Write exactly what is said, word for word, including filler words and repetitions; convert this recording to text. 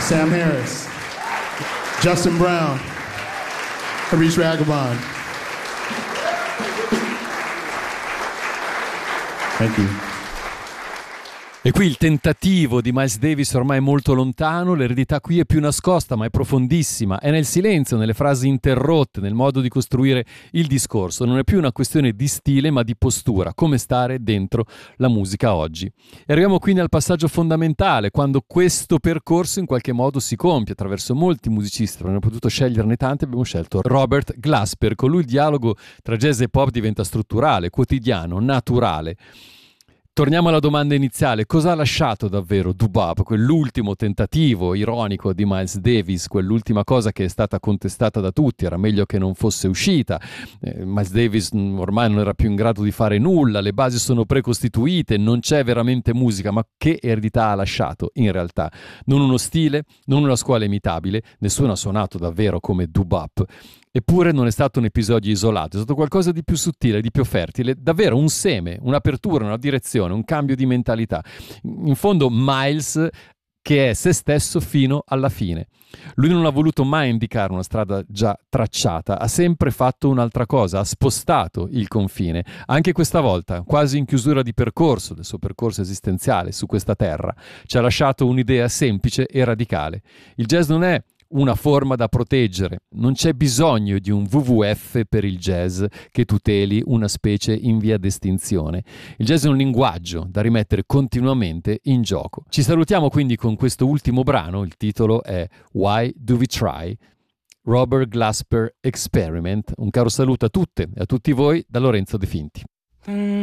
Sam Harris, Justin Brown, Harish Raghavan. Thank you. E qui il tentativo di Miles Davis ormai è molto lontano, l'eredità qui è più nascosta ma è profondissima, è nel silenzio, nelle frasi interrotte, nel modo di costruire il discorso. Non è più una questione di stile ma di postura, come stare dentro la musica oggi. E arriviamo quindi al passaggio fondamentale, quando questo percorso in qualche modo si compie attraverso molti musicisti. Non abbiamo potuto sceglierne tanti, abbiamo scelto Robert Glasper. Con lui il dialogo tra jazz e pop diventa strutturale, quotidiano, naturale. Torniamo alla domanda iniziale, cosa ha lasciato davvero Doo-Bop, quell'ultimo tentativo ironico di Miles Davis, quell'ultima cosa che è stata contestata da tutti, era meglio che non fosse uscita, eh, Miles Davis ormai non era più in grado di fare nulla, le basi sono precostituite, non c'è veramente musica, ma che eredità ha lasciato in realtà? Non uno stile, non una scuola imitabile, nessuno ha suonato davvero come Doo-Bop. Eppure non è stato un episodio isolato, è stato qualcosa di più sottile, di più fertile, davvero un seme, un'apertura, una direzione, un cambio di mentalità. In fondo Miles che è se stesso fino alla fine. Lui non ha voluto mai indicare una strada già tracciata, ha sempre fatto un'altra cosa, ha spostato il confine. Anche questa volta, quasi in chiusura di percorso, del suo percorso esistenziale su questa terra, ci ha lasciato un'idea semplice e radicale. Il jazz non è una forma da proteggere, non c'è bisogno di un W W F per il jazz che tuteli una specie in via d'estinzione. Il jazz è un linguaggio da rimettere continuamente in gioco. Ci salutiamo quindi con questo ultimo brano, il titolo è Why Do We Try? Robert Glasper Experiment. Un caro saluto a tutte e a tutti voi da Lorenzo De Finti.